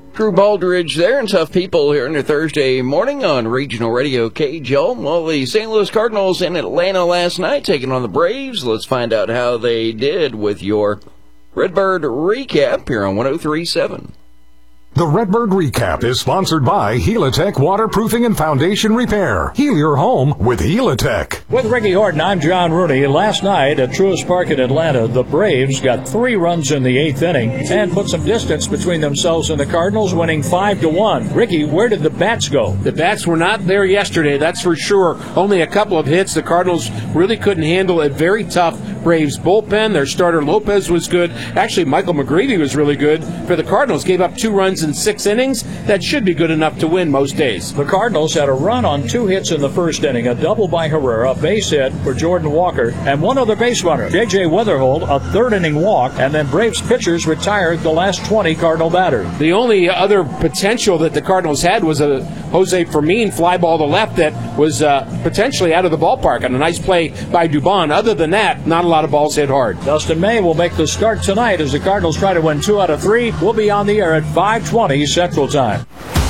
Drew Baldridge there, and tough people here on a Thursday morning on Regional Radio KJL. Well, the St. Louis Cardinals in Atlanta last night taking on the Braves. Let's find out how they did with your Redbird Recap here on 103.7. The Redbird Recap is sponsored by Helitech Waterproofing and Foundation Repair. Heal your home with Helitech. With Ricky Horton, I'm John Rooney. Last night at Truist Park in Atlanta, the Braves got 3 runs in the 8th inning and put some distance between themselves and the Cardinals, winning 5-1. Ricky, where did the bats go? The bats were not there yesterday, that's for sure. Only a couple of hits. The Cardinals really couldn't handle a very tough Braves bullpen. Their starter Lopez was good. Actually, Michael McGreevy was really good for the Cardinals. Gave up 2 runs in 6 innings. That should be good enough to win most days. The Cardinals had a run on 2 hits in the first inning, a double by Herrera, a base hit for Jordan Walker, and 1 other base runner, J.J. Weatherhold, a 3rd inning walk, and then Braves pitchers retired the last 20 Cardinal batters. The only other potential that the Cardinals had was a Jose Fermin fly ball to left that was potentially out of the ballpark on a nice play by Dubon. Other than that, not a lot of balls hit hard. Dustin May will make the start tonight as the Cardinals try to win 2 out of 3. We'll be on the air at 5:20 Central Time.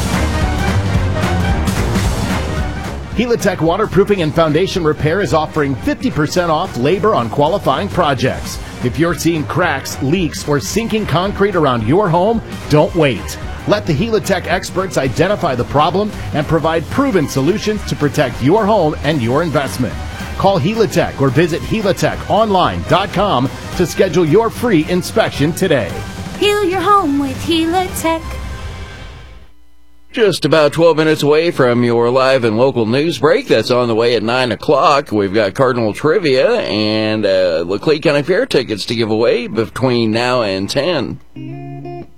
Helitech Waterproofing and Foundation Repair is offering 50% off labor on qualifying projects. If you're seeing cracks, leaks, or sinking concrete around your home, don't wait. Let the Helitech experts identify the problem and provide proven solutions to protect your home and your investment. Call Helitech or visit helitechonline.com to schedule your free inspection today. Heal your home with Helitech. Just about 12 minutes away from your live and local news break. That's on the way at 9 o'clock. We've got Cardinal Trivia and Laclede County Fair tickets to give away between now and 10.